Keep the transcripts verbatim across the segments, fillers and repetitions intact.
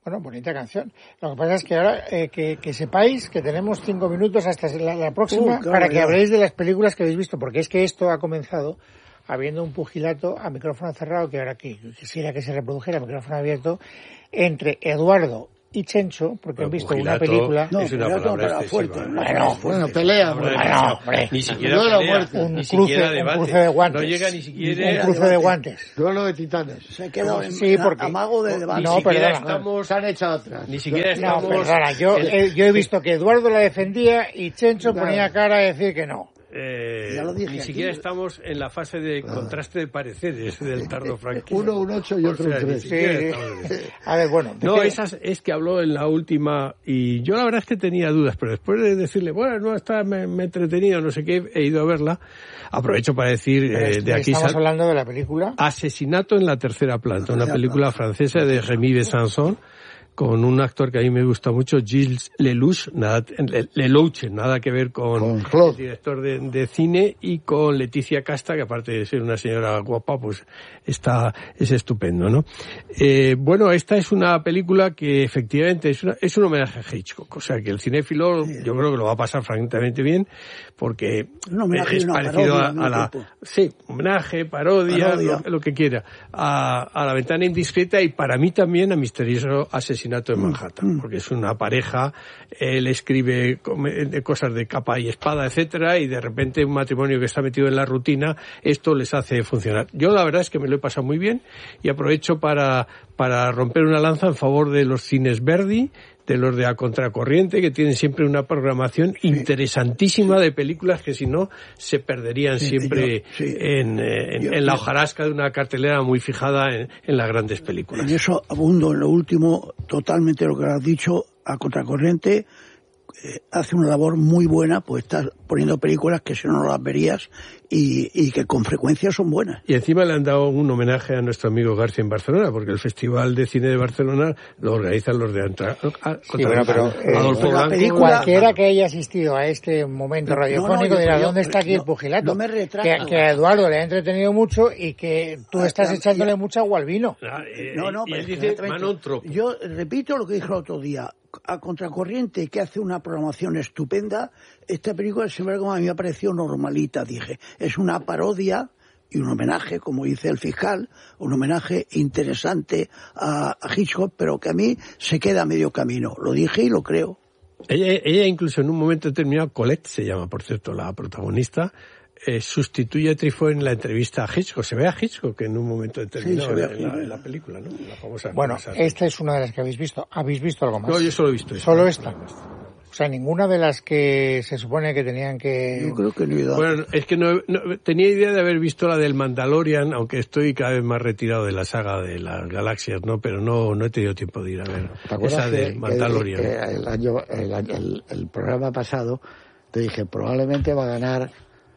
Bueno, bonita canción. Lo que pasa es que ahora eh, que, que sepáis que tenemos cinco minutos hasta la, la próxima uh, claro, para que ya. habléis de las películas que habéis visto, porque es que esto ha comenzado habiendo un pugilato a micrófono cerrado, que ahora que quisiera que se reprodujera a micrófono abierto, entre Eduardo y Chencho, porque han visto una película... No, es una palabra fuerte. Bueno, bueno, pelea. Bueno, hombre. Ni siquiera pelea, un, ni cruce, siquiera un cruce de guantes. No llega ni siquiera... Un cruce de guantes. Duelo de titanes. Se quedó en sí, porque, amago de debate. Ni no, siquiera perdona, estamos... Se han echado atrás. Ni siquiera no, estamos... perdona, yo, eh, yo he visto que Eduardo la defendía y Chencho claro. ponía cara a decir que no. Eh, ya lo dije ni aquí. siquiera estamos en la fase de claro. contraste de pareceres del tardo franquismo. Uno un ocho y otro un tres. Sí, sí. A ver, bueno. No, qué? Esas es que habló en la última y yo la verdad es que tenía dudas, pero después de decirle, bueno, no está, me, me he entretenido, no sé qué, he ido a verla. Aprovecho para decir eh, de aquí... Estamos sal... hablando de la película Asesinato en la tercera planta, una película francesa de Rémy Besançon, con un actor que a mí me gusta mucho, Gilles Lelouch, nada, Lelouch, nada que ver con, con el director de, de cine, y con Leticia Casta, que aparte de ser una señora guapa, pues está, es estupendo, ¿no? Eh, bueno, esta es una película que efectivamente es, una, es un homenaje a Hitchcock, o sea que el cinéfilo sí. yo creo que lo va a pasar francamente bien, porque es parecido a, a la... Tiempo. Sí, homenaje, parodia, parodia. Lo, lo que quiera, a, a La ventana indiscreta y para mí también a Misterioso asesinato en Manhattan, porque es una pareja, él escribe cosas de capa y espada, etcétera, y de repente un matrimonio que está metido en la rutina, esto les hace funcionar. Yo la verdad es que me lo he pasado muy bien y aprovecho para, para romper una lanza en favor de los cines Verdi, de los de A Contracorriente, que tienen siempre una programación sí. interesantísima de películas que si no se perderían sí, siempre yo, sí. en, en, yo, en la hojarasca de una cartelera muy fijada en, en las grandes películas. En eso abundo en lo último, totalmente lo que has dicho. A Contracorriente eh, hace una labor muy buena, pues estás poniendo películas que si no, no las verías y, y que con frecuencia son buenas. Y encima le han dado un homenaje a nuestro amigo García en Barcelona, porque el Festival de Cine de Barcelona lo organizan los de Antra... Sí, bueno, pero eh, Adolfo Blanco. Película, cualquiera que haya asistido a este momento radiofónico no, no, dirá, ¿dónde está aquí no, el pugilato? No me retrato. Que, que a Eduardo le ha entretenido mucho y que tú ah, estás echándole ya. mucha agua al vino. Ah, eh, no, no, y pero él dice Manon Tropo. Yo repito lo que dije el otro día. A Contracorriente, que hace una programación estupenda, esta película, sin embargo, a mí me ha parecido normalita, dije. Es una parodia y un homenaje, como dice el fiscal, un homenaje interesante a, a Hitchcock, pero que a mí se queda a medio camino. Lo dije y lo creo. Ella, ella incluso en un momento determinado, Colette se llama, por cierto, la protagonista, Eh, sustituye a Truffaut en la entrevista a Hitchcock. Se ve a Hitchcock en un momento determinado sí, en, la, en la película, ¿no? La famosa bueno, esta es una de las que habéis visto. ¿Habéis visto algo más? No, yo solo he visto esta. ¿Solo esta? O sea, ninguna de las que se supone que tenían que... Yo creo que no he ido. Bueno, es que no, no, tenía idea de haber visto la del Mandalorian, aunque estoy cada vez más retirado de la saga de las galaxias, ¿no? Pero no, no he tenido tiempo de ir a ver esa que, del Mandalorian. Que, que el, año, el, el, el programa pasado te dije, probablemente va a ganar...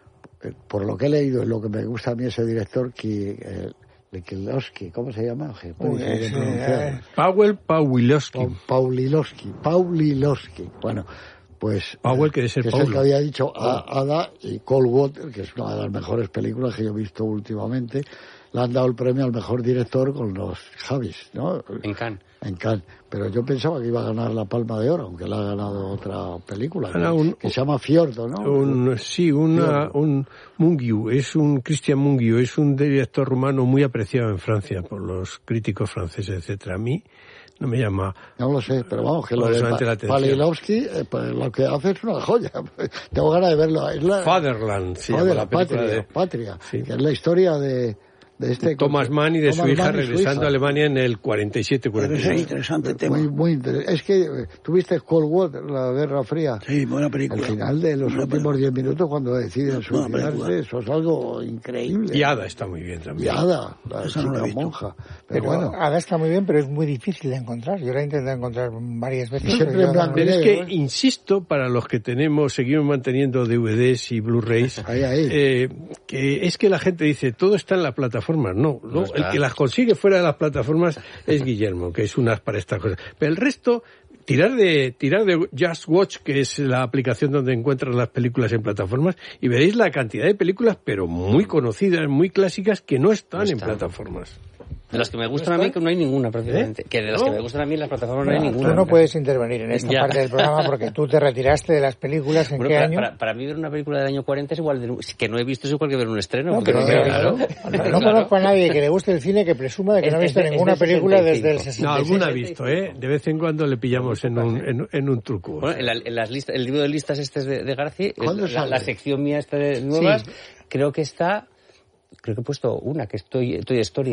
Por lo que he leído, es lo que me gusta a mí ese director, que eh, Lekilowski, ¿cómo se llama? Uy, sí, eh. Powell Pawlilowski. Pawlilowski, Pawlilowski. Bueno, pues Powell quiere ser que Paulo. es el que había dicho a, Ada y Cold Water, que es una de las mejores películas que yo he visto últimamente. Le han dado el premio al mejor director con los Javis, ¿no? En Cannes. En Cannes. Pero yo pensaba que iba a ganar la Palma de Oro, aunque la ha ganado otra película, ¿no? un, que se llama Fiordo, ¿no? Un, sí, una, un Mungiu, es un Christian Mungiu, es un director rumano muy apreciado en Francia por los críticos franceses, etcétera. A mí no me llama... No lo sé, pero vamos, que lo de Pawlilowski, eh, pues, lo que hace es una joya. Tengo ganas de verlo. Es la, Fatherland, sí, Father, la película Patria, de... Patria, sí. que es la historia de... de este Thomas Mann y de Thomas su hija Mann regresando su hija. a Alemania en el cuarenta y siete cuarenta y seis. Es interesante tema. Muy, muy interesante. Es que tuviste Cold War, la Guerra Fría. Sí, buena película. Al final de los buena últimos diez minutos, cuando deciden suicidarse, eso es algo increíble. Y Ada está muy bien también. Y Ada, la Esa chica no la he monja. Pero, pero bueno. Ada está muy bien, pero es muy difícil de encontrar. Yo la he intentado encontrar varias veces. Siempre en blanco y Pero es negro, que, ¿eh? insisto, para los que tenemos, seguimos manteniendo D V Ds y Blu-rays, ahí, ahí. Eh, que es que la gente dice, todo está en las plataformas. No, no, no el que las consigue fuera de las plataformas es Guillermo, que es unas para estas cosas. Pero el resto, tirar de tirar de Just Watch, que es la aplicación donde encuentras las películas en plataformas, y veréis la cantidad de películas, pero muy conocidas, muy clásicas, que no están no en plataformas. De las que me gustan a mí, que no hay ninguna prácticamente. ¿Eh? Que de las ¿no? que me gustan a mí en las plataformas no, no hay ninguna. Tú no puedes intervenir en esta ya. parte del programa porque tú te retiraste de las películas. ¿En bueno, qué para, año? Para, para mí ver una película del año cuarenta es igual de... Que no he visto es igual que ver un estreno. No, pero, pero, claro. No, no, no conozco a nadie que le guste el cine que presuma de que es, no ha visto es, ninguna es película desde el sesenta y cinco. No, alguna ha visto, ¿eh? De vez en cuando le pillamos en un, en, en un truco. Bueno, en, la, en las listas, el libro de listas este de, de García, la, la sección mía esta de nuevas, sí. creo que está... Creo que he puesto una, que es Toy, Toy Story.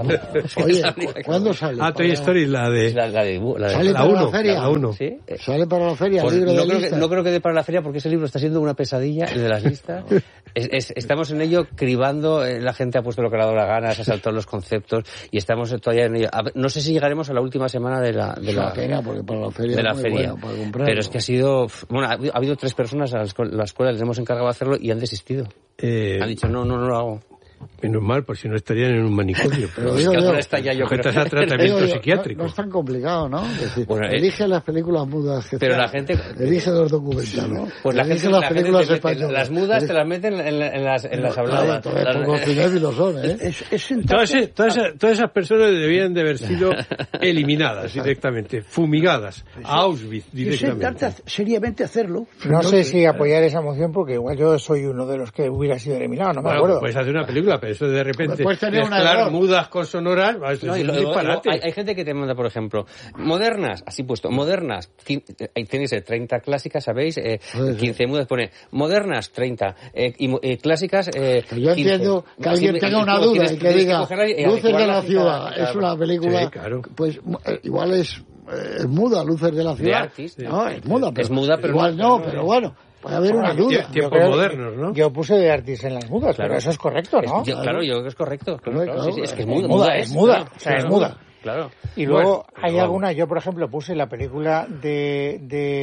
Oye, ¿cuándo sale? Ah, Toy Story, la de... La, la de, la de ¿Sale la para uno, la feria? La uno. ¿Sí? ¿Sale para la feria? Pues el libro no, de creo listas. que, no creo que dé para la feria porque ese libro está siendo una pesadilla, el de las listas. es, es, estamos en ello cribando, eh, la gente ha puesto lo que le ha dado la gana, se ha saltado los conceptos y estamos todavía en ello. A ver, no sé si llegaremos a la última semana de la, de la, pena porque para la feria, de la feria. Bueno para pero es que ha sido... Bueno, ha, ha habido tres personas a la escuela, la escuela les hemos encargado de hacerlo y han desistido. Eh... Han dicho, no, no, no lo hago. Menos mal, por si no estarían en un manicomio. Pero digo, digo, está ya yo estás a tratamiento digo, psiquiátrico. No, no es tan complicado, ¿no? Es decir, bueno, elige eh, las películas mudas que pero sea, la gente elige los documentales, ¿no? Pues la elige gente, las la películas gente españolas. Las mudas elige... te las meten en, en las, en las habladas. Claro, todos cinéfilos son, ¿eh? Es, es todas, esas, todas, esas, todas esas personas debían de haber sido eliminadas directamente, fumigadas, a Auschwitz directamente. Es sentarte seriamente a hacerlo. No sé si apoyar esa moción porque igual yo soy uno de los que hubiera sido eliminado, no me bueno, acuerdo. Puedes hacer una película, pero eso de repente puedes tener una mezclar mudas con sonoras, no, y lo, lo, lo, hay, hay gente que te manda, por ejemplo, modernas, así puesto, modernas, tenéis treinta clásicas, ¿sabéis? Eh, quince mudas, pone modernas, treinta, eh, y eh, clásicas, eh, yo entiendo que alguien tenga una duda y que diga Luces de la ciudad, es una película, sí, claro. Pues igual es, es muda, Luces de la ciudad. De Artist, no, es muda, pero, es muda, pero igual no, pero bueno. Puede haber una duda. Tiempos modernos, ¿no? Yo puse de Artis en las mudas, claro. Pero eso es correcto, ¿no? Es, yo, claro, yo creo que es correcto. Claro, claro, claro, sí, sí, es que es muda. Es muda, es muda. O sea, es muda. Claro. Y luego bueno, hay bueno. alguna, yo por ejemplo puse la película de,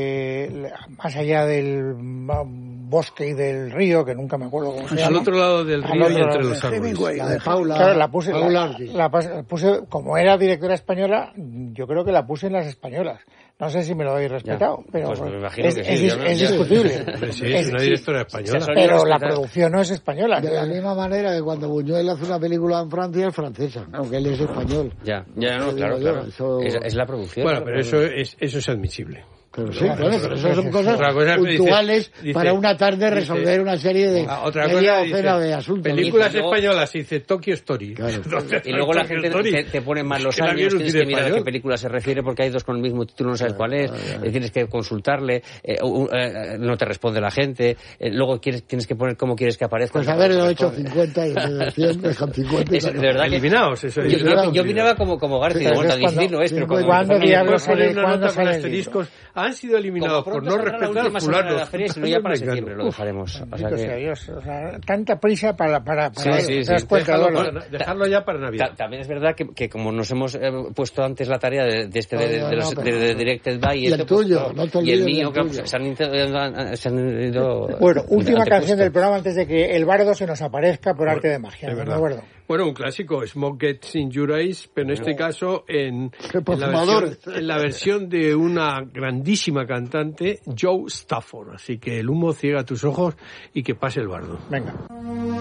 de Más allá del bosque y del río, que nunca me acuerdo cómo se llama. Al otro lado del río y entre los árboles. La de Paula. Claro, la puse, Paula la, la, la puse, como era directora española, yo creo que la puse en las españolas. No sé si me lo habéis respetado, ya, pero pues me imagino es, que sí, es, no, es ya. discutible. Sí, es una directora española. Sí, pero la producción no es española. De la misma manera que cuando Buñuel hace una película en Francia es francesa, aunque él es español. Ya, ya no, claro, yo, claro. Eso... Es, es la producción. Bueno, pero eso es, eso es admisible. Pero sí, claro, pero eso son cosas puntuales dice, dice, para una tarde resolver dice, una serie de otra media docena de asuntos. Películas españolas, dice Tokyo Story. Claro. Entonces, y luego la gente te, te pone mal los años, tienes que mirar a qué película se refiere porque hay dos con el mismo título, no sabes cuál es, eh, tienes que consultarle, eh, uh, eh, no te responde la gente, eh, luego quieres, tienes que poner cómo quieres que aparezca. Pues haberlo hecho cincuenta y cien, dejan cincuenta. Es, de verdad que eliminados, eso. Yo, yo, yo miraba como, como García, bueno, decir no es, pero cuando diablos sale, cuando sale el disco, han sido eliminados por no respetar a fulano. La feria, sino ya para septiembre lo dejaremos. O sea que... Dios, o sea, tanta prisa para para, para sí, sí, sí. Dejarlo, para, dejarlo ya para Navidad. Ta también es verdad que, que como nos hemos eh, puesto antes la tarea de, de este de, de, de, los, no, de, de Directed By y, y este, el tuyo, pues, no te y el mío mío, que pues, se, han, se han ido. Bueno, última canción del programa antes de que el bardo se nos aparezca por bueno, arte de magia. De verdad. ¿No, bueno, un clásico, Smoke Gets in Your Eyes, pero en este caso en, en, la versión, en la versión de una grandísima cantante, Joe Stafford. Así que el humo ciega tus ojos y que pase el bardo. Venga.